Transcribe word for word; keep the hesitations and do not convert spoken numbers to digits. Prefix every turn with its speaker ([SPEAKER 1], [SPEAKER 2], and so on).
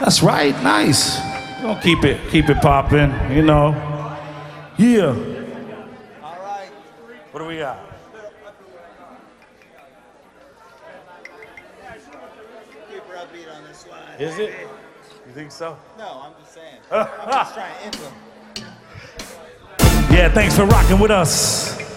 [SPEAKER 1] That's right, nice. We're gonna keep it, keep it popping, you know. Yeah.
[SPEAKER 2] All right.
[SPEAKER 1] What do we got?
[SPEAKER 2] Keep her upbeat on this one.
[SPEAKER 1] Is it? You think so?
[SPEAKER 2] No, I'm just saying. I'm just trying to influence.
[SPEAKER 1] Yeah, thanks for rocking with us.